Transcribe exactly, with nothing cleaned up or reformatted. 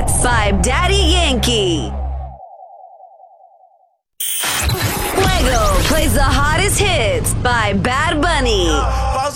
Hits by Daddy Yankee. Fuego plays the hottest hits by Bad Bunny.